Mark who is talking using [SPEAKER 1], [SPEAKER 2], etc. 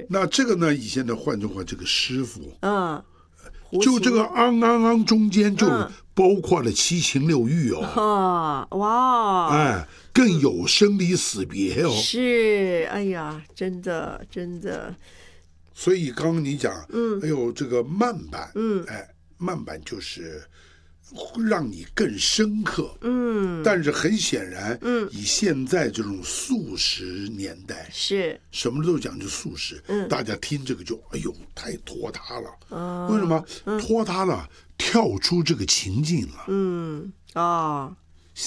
[SPEAKER 1] 那这个呢，以现在换成话，这个师傅，
[SPEAKER 2] 就
[SPEAKER 1] 这个中间就包括了七情六欲
[SPEAKER 2] 哇，
[SPEAKER 1] 哎，更有生离死别
[SPEAKER 2] 是，哎呀，真的。
[SPEAKER 1] 所以刚刚你讲，哎呦，这个慢板，慢板就是让你更深刻，但是很显然，以现在这种速食年代，
[SPEAKER 2] 是
[SPEAKER 1] 什么都讲究速食，大家听这个就哎呦太拖沓了，为什么拖沓了？跳出这个情境了，